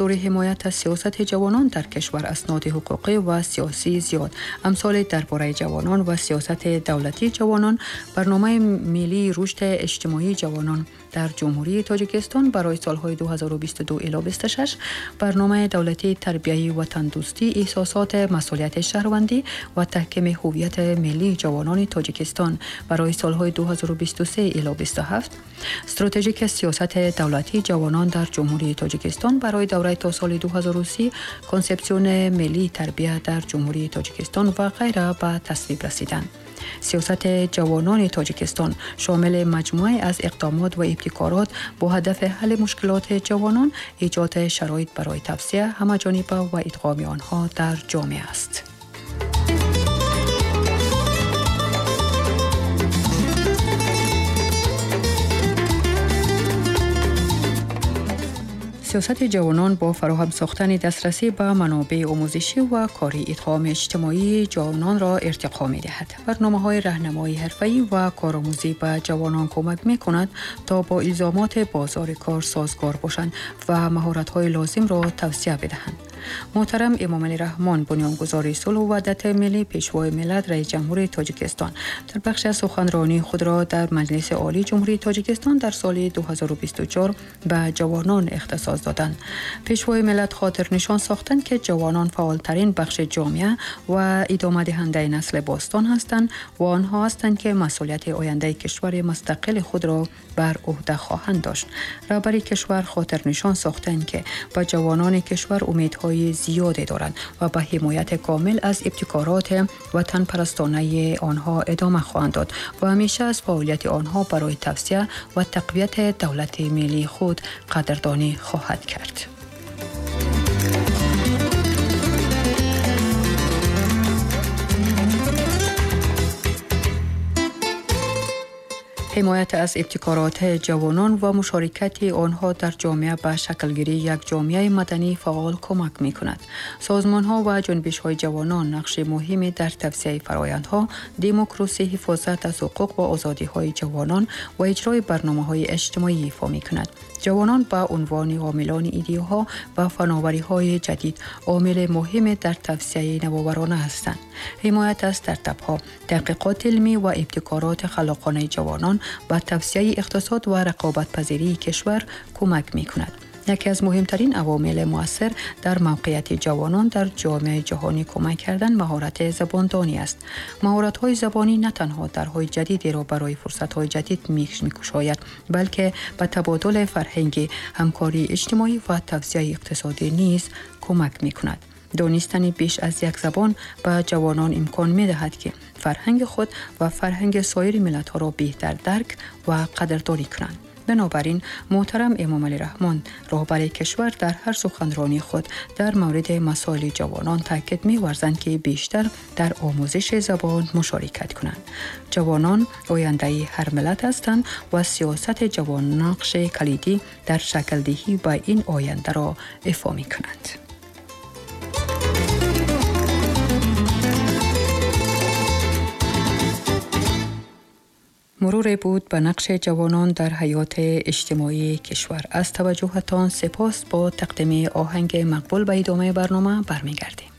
منظور حمایت از سیاست جوانان در کشور اسناد حقوقی و سیاسی زیاد، امثال درباره جوانان و سیاست دولتی جوانان، برنامه ملی رشد اجتماعی جوانان در جمهوری تاجیکستان برای سالهای 2022 الی 26، برنامه دولتی تربیت وطن دوستی، احساسات مسئولیت شهروندی و تحکیم هویت ملی جوانان تاجیکستان برای سالهای 2023 الی 27، استراتژیک سیاست دولتی جوانان در جمهوری تاجیکستان برای دوره تا سال 2030، کنسپسیون ملی تربیت در جمهوری تاجیکستان و غیره به تصویب رسیدند. سیاست جوانان تاجیکستان شامل مجموعه از اقدامات و ابتکارات با هدف حل مشکلات جوانان، ایجاد شرایط برای توسعه همه‌جانبه و ادغام آنها در جامعه است. سیاست جوانان با فراهم ساختن دسترسی به منابع آموزشی و کاری ادغام اجتماعی جوانان را ارتقا می‌دهد. برنامه‌های راهنمایی حرفه‌ای و کارآموزی به جوانان کمک می‌کند تا با الزامات بازار کار سازگار باشند و مهارت‌های لازم را توسعه بدهند. محترم امام علی رحمان، بنیانگذار صلح و وحدت ملی، پیشوای ملت، رئیس جمهور تاجیکستان، در بخش سخنرانی خود را در مجلس عالی جمهوری تاجیکستان در سال 2024 به جوانان اختصاص دادند. پیشوای ملت خاطر نشان ساختند که جوانان فعالترین بخش جامعه و ادامه دهنده نسل باستان هستند و آنها هستند که مسئولیت آینده کشور مستقل خود را بر عهده خواهند داشت. رهبر کشور خاطر نشان ساختند که با جوانان کشور امیدهای زیادی دارند و به حمایت کامل از ابتکارات وطن پرستانه آنها ادامه خواهند داد و همیشه از فعالیت آنها برای توسعه و تقویت دولت ملی خود قدردانی خواهد کرد. حمایت از ابتکارات جوانان و مشارکت آنها در جامعه به شکلگیری یک جامعه مدنی فعال کمک می‌کند. سازمان‌ها و جنبش‌های جوانان نقش مهمی در توسعه فرآیندها، دموکراسی، حفاظت از حقوق و آزادی‌های جوانان و اجرای برنامه‌های اجتماعی ایفا می‌کنند. جوانان به عنوان عاملان ایده‌ها و فناوری‌های جدید عامل مهم در توسعه نوآورانه هستند. حمایت از استارتاپ‌ها، تحقیقات علمی و ابتکارات خلاقانه جوانان به توسعه اقتصاد و رقابت‌پذیری کشور کمک می‌کند. یکی از مهمترین عوامل مؤثر در موقعیت جوانان در جامعه جهانی کمک کردن مهارت زباندانی است. مهارت‌های زبانی نه تنها درهای جدیدی را برای فرصت‌های جدید می‌گشاید، بلکه به تبادل فرهنگی، همکاری اجتماعی و توسعه اقتصادی نیز کمک می‌کند. دانستن بیش از یک زبان به جوانان امکان می‌دهد که فرهنگ خود و فرهنگ سایر ملت‌ها را بهتر درک و قدردانی کنند. بنابراین محترم امام علی رحمان، رهبر کشور، در هر سخنرانی خود در مورد مسائل جوانان تاکید می‌ورزند که بیشتر در آموزش زبان مشارکت کنند. جوانان آینده هر ملت هستند و سیاست جوان نقش کلیدی در شکل دهی به این آینده را ایفا می‌کنند. مرور بود به نقش جوانان در حیات اجتماعی کشور. از توجهتان سپاس. با تقدیم آهنگ مقبول به ادامه برنامه برمیگردیم.